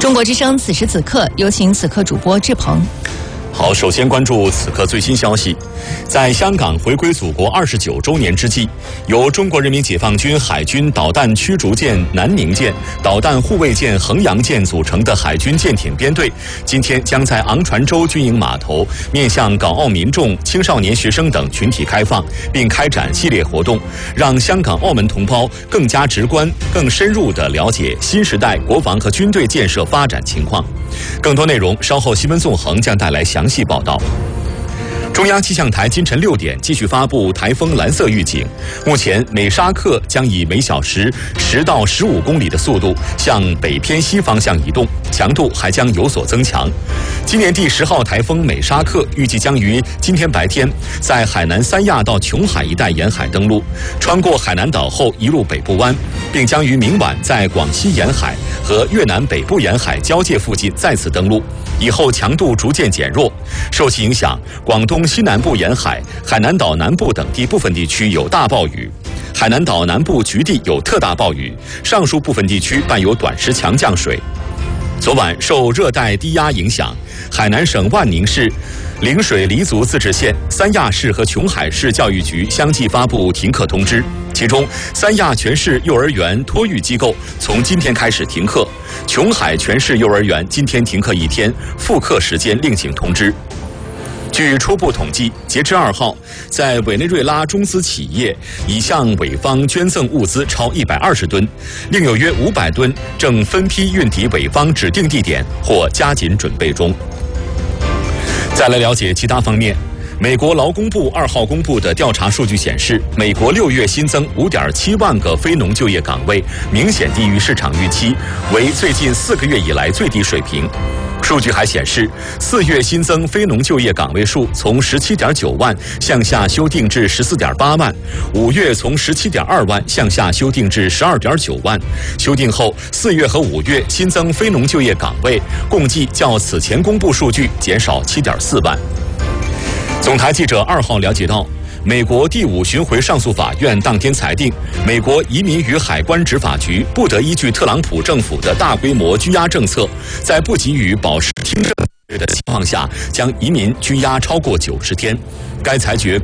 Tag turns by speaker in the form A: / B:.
A: 中国之声此时此刻，有请此刻主播志鹏。
B: 好，首先关注此刻最新消息。在香港回归祖国29周年之际，由中国人民解放军海军导弹驱逐舰南宁舰、导弹护卫舰衡阳舰组成的海军舰艇编队，今天将在昂船洲军营码头面向港澳民众、青少年学生等群体开放，并开展系列活动，让香港、澳门同胞更加直观、更深入地了解新时代国防和军队建设发展情况。更多内容稍后新闻纵横将带来详细报道。中央气象台今晨6点继续发布台风蓝色预警，目前美沙克将以每小时10到15公里的速度向北偏西方向移动，强度还将有所增强。今年第10号台风美沙克预计将于今天白天在海南三亚到琼海一带沿海登陆，穿过海南岛后移入北部湾，并将于明晚在广西沿海和越南北部沿海交界附近再次登陆，以后强度逐渐减弱。受其影响，广东西南部沿海、海南岛南部等地部分地区有大暴雨，海南岛南部局地有特大暴雨，上述部分地区伴有短时强降水。昨晚受热带低压影响，海南省万宁市、陵水黎族自治县、三亚市和琼海市教育局相继发布停课通知。其中，三亚全市幼儿园托育机构从今天开始停课，琼海全市幼儿园今天停课1天，复课时间另行通知。据初步统计，截至2号，在委内瑞拉中资企业已向委方捐赠物资超120吨，另有约500吨正分批运抵委方指定地点或加紧准备中。再来了解其他方面。美国劳工部2号公布的调查数据显示，美国6月新增5.7万个非农就业岗位，明显低于市场预期，为最近4个月以来最低水平。数据还显示，4月新增非农就业岗位数从17.9万向下修订至14.8万，5月从17.2万向下修订至12.9万。修订后，4月和5月新增非农就业岗位共计较此前公布数据减少7.4万。总台记者2号了解到，美国第5巡回上诉法院当天裁定，美国移民与海关执法局不得依据特朗普政府的大规模拘押政策，在不给予保释听证的情况下，将移民拘押超过90天。该裁决